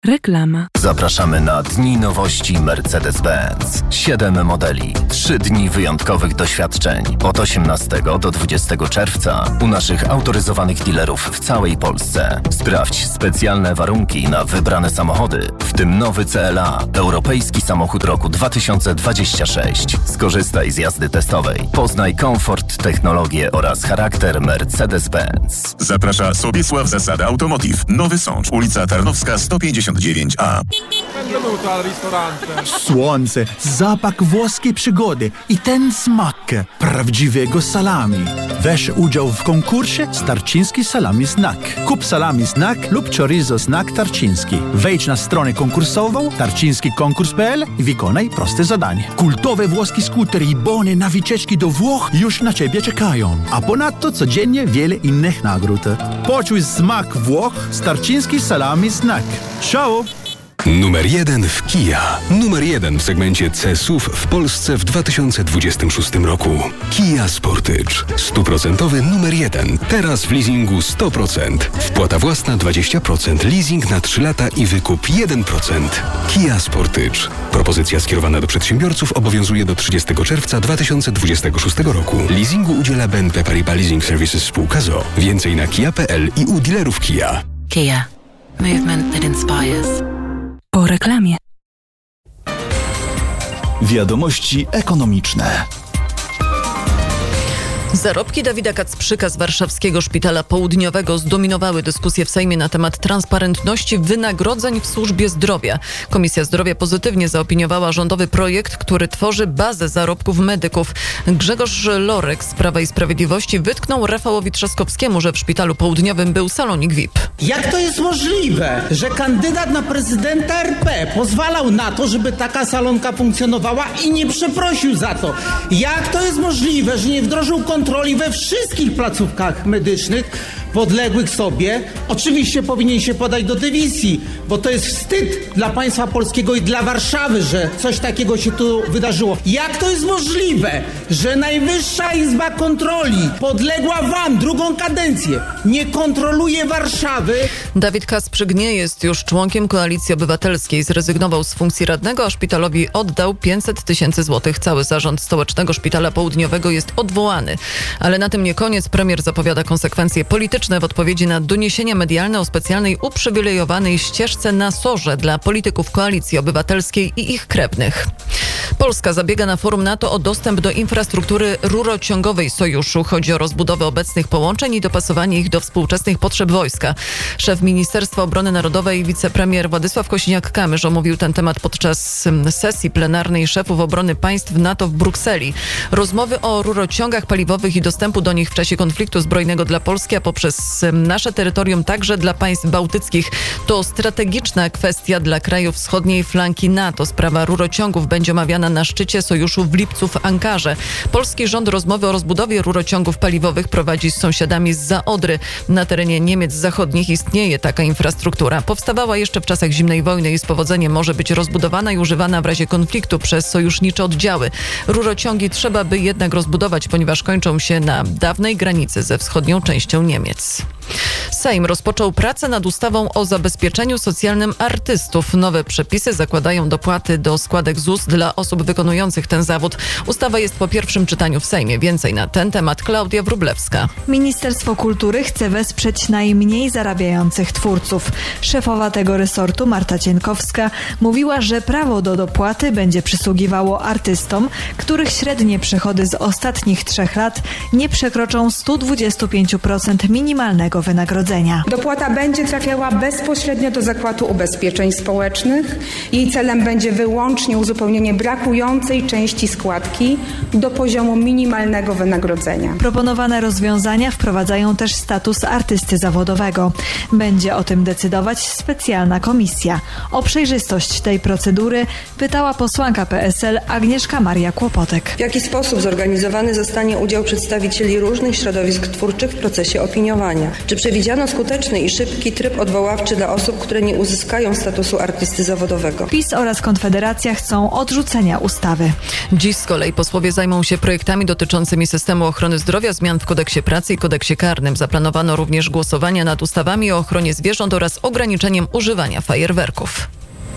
Reklama. Zapraszamy na Dni Nowości Mercedes-Benz. 7 modeli, 3 dni wyjątkowych doświadczeń. Od 18 do 20 czerwca u naszych autoryzowanych dealerów w całej Polsce. Sprawdź specjalne warunki na wybrane samochody, w tym nowy CLA, europejski samochód roku 2026. Skorzystaj z jazdy testowej. Poznaj komfort, technologię oraz charakter Mercedes-Benz. Zaprasza Sobiesław Zasada Automotive. Nowy Sącz, ulica Tarnowska 159A. Słońce, zapach włoskiej przygody i ten smak prawdziwego salami. Weź udział w konkursie Tarczyński Salami Snack. Kup salami snack lub chorizo snack tarczyński. Wejdź na stronę konkursową tarczyńskikonkurs.pl i wykonaj proste zadanie. Kultowe włoskie skutery i bony na wycieczki do Włoch już na Ciebie czekają. A ponadto codziennie wiele innych nagród. Poczuj smak Włoch z Tarczyński Salami Snack. Ciao! Numer 1 w Kia. Numer 1 w segmencie C-SUV w Polsce w 2026 roku. Kia Sportage. 100% numer 1. Teraz w leasingu 100%. Wpłata własna 20%. Leasing na 3 lata i wykup 1%. Kia Sportage. Propozycja skierowana do przedsiębiorców obowiązuje do 30 czerwca 2026 roku. Leasingu udziela BNP Paribas Leasing Services spółka z o.o. Więcej na kia.pl i u dealerów Kia. Kia. Movement that inspires. Po reklamie. Wiadomości ekonomiczne. Zarobki Dawida Kacprzyka z warszawskiego Szpitala Południowego zdominowały dyskusję w Sejmie na temat transparentności wynagrodzeń w służbie zdrowia. Komisja Zdrowia pozytywnie zaopiniowała rządowy projekt, który tworzy bazę zarobków medyków. Grzegorz Lorek z Prawa i Sprawiedliwości wytknął Rafałowi Trzaskowskiemu, że w Szpitalu Południowym był salonik VIP. Jak to jest możliwe, że kandydat na prezydenta RP pozwalał na to, żeby taka salonka funkcjonowała i nie przeprosił za to? Jak to jest możliwe, że nie wdrożył kontroli we wszystkich placówkach medycznych podległych sobie? Oczywiście powinien się podać do dymisji, bo to jest wstyd dla państwa polskiego i dla Warszawy, że coś takiego się tu wydarzyło. Jak to jest możliwe, że Najwyższa Izba Kontroli podległa wam drugą kadencję nie kontroluje Warszawy? Dawid Kacprzyk nie jest już członkiem Koalicji Obywatelskiej. Zrezygnował z funkcji radnego, a szpitalowi oddał 500 000 złotych. Cały zarząd Stołecznego Szpitala Południowego jest odwołany. Ale na tym nie koniec. Premier zapowiada konsekwencje polityczne w odpowiedzi na doniesienia medialne o specjalnej uprzywilejowanej ścieżce na SOR-ze dla polityków Koalicji Obywatelskiej i ich krewnych. Polska zabiega na forum NATO o dostęp do infrastruktury rurociągowej Sojuszu. Chodzi o rozbudowę obecnych połączeń i dopasowanie ich do współczesnych potrzeb wojska. Szef Ministerstwa Obrony Narodowej, wicepremier Władysław Kosiniak-Kamysz omówił ten temat podczas sesji plenarnej szefów obrony państw NATO w Brukseli. Rozmowy o rurociągach paliwowych i dostępu do nich w czasie konfliktu zbrojnego dla Polski, a poprzez nasze terytorium także dla państw bałtyckich, to strategiczna kwestia dla krajów wschodniej flanki NATO. Sprawa rurociągów będzie omawiana na szczycie Sojuszu w lipcu w Ankarze. Polski rząd rozmowy o rozbudowie rurociągów paliwowych prowadzi z sąsiadami zza Odry. Na terenie Niemiec Zachodnich istnieje taka infrastruktura. Powstawała jeszcze w czasach zimnej wojny i z powodzeniem może być rozbudowana i używana w razie konfliktu przez sojusznicze oddziały. Rurociągi trzeba by jednak rozbudować, ponieważ kończą się na dawnej granicy ze wschodnią częścią Niemiec. Sejm rozpoczął pracę nad ustawą o zabezpieczeniu socjalnym artystów. Nowe przepisy zakładają dopłaty do składek ZUS dla osób wykonujących ten zawód. Ustawa jest po pierwszym czytaniu w Sejmie. Więcej na ten temat Klaudia Wróblewska. Ministerstwo Kultury chce wesprzeć najmniej zarabiających twórców. Szefowa tego resortu Marta Cienkowska mówiła, że prawo do dopłaty będzie przysługiwało artystom, których średnie przychody z ostatnich 3 lat nie przekroczą 125% minimalnego wynagrodzenia. Dopłata będzie trafiała bezpośrednio do Zakładu Ubezpieczeń Społecznych. Jej celem będzie wyłącznie uzupełnienie brakującej części składki do poziomu minimalnego wynagrodzenia. Proponowane rozwiązania wprowadzają też status artysty zawodowego. Będzie o tym decydować specjalna komisja. O przejrzystość tej procedury pytała posłanka PSL Agnieszka Maria Kłopotek. W jaki sposób zorganizowany zostanie udział przedstawicieli różnych środowisk twórczych w procesie opiniowania? Czy przewidziano skuteczny i szybki tryb odwoławczy dla osób, które nie uzyskają statusu artysty zawodowego? PiS oraz Konfederacja chcą odrzucenia ustawy. Dziś z kolei posłowie zajmą się projektami dotyczącymi systemu ochrony zdrowia, zmian w kodeksie pracy i kodeksie karnym. Zaplanowano również głosowania nad ustawami o ochronie zwierząt oraz ograniczeniem używania fajerwerków.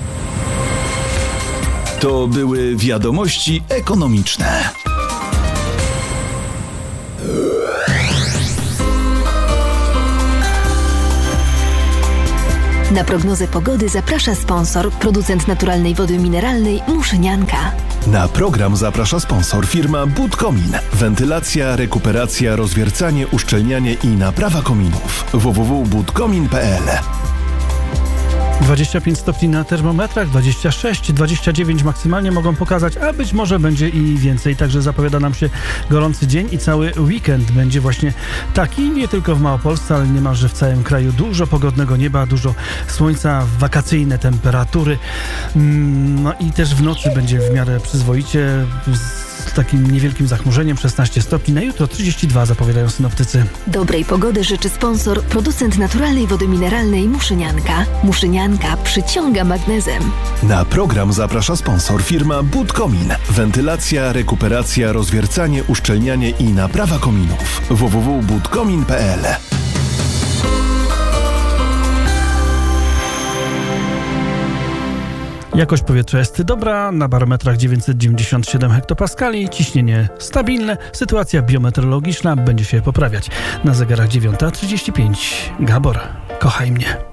To były wiadomości ekonomiczne. Na prognozę pogody zaprasza sponsor, producent naturalnej wody mineralnej Muszynianka. Na program zaprasza sponsor firma Budkomin. Wentylacja, rekuperacja, rozwiercanie, uszczelnianie i naprawa kominów. www.budkomin.pl 25 stopni na termometrach, 26, 29 maksymalnie mogą pokazać, a być może będzie i więcej. Także zapowiada nam się gorący dzień i cały weekend będzie właśnie taki, nie tylko w Małopolsce, ale niemalże w całym kraju. Dużo pogodnego nieba, dużo słońca, wakacyjne temperatury. No i też w nocy będzie w miarę przyzwoicie, z takim niewielkim zachmurzeniem, 16 stopni. Na jutro 32 zapowiadają synoptycy. Dobrej pogody życzy sponsor, producent naturalnej wody mineralnej Muszynianka. Muszynianka przyciąga magnezem. Na program zaprasza sponsor firma Budkomin. Wentylacja, rekuperacja, rozwiercanie, uszczelnianie i naprawa kominów. www.budkomin.pl Jakość powietrza jest dobra, na barometrach 997 hektopaskali, ciśnienie stabilne, sytuacja biometeorologiczna będzie się poprawiać. Na zegarach 9:35. Gabor, kochaj mnie.